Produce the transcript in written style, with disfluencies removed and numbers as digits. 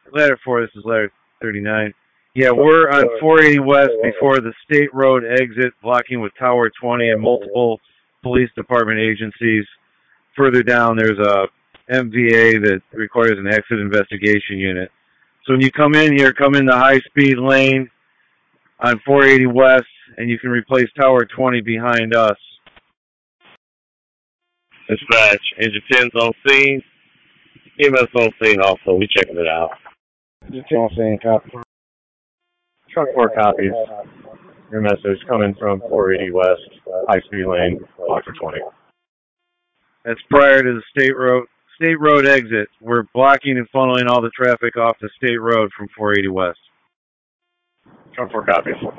Ladder 4, this is ladder 39. Yeah, we're on 480 West before the State Road exit, blocking with Tower 20 and multiple police department agencies. Further down, there's a MVA that requires an exit investigation unit. So when you come in here, come in the high-speed lane on 480 West, and you can replace Tower 20 behind us. Dispatch, Engine 10's on scene. EMS on scene also. We checking it out. Engine 10 on scene, copy. Truck 4 copies. Your message coming from 480 West, high-speed lane, block for 20. That's prior to the State Road exit. We're blocking and funneling all the traffic off the State Road from 480 West. Truck 4 copies.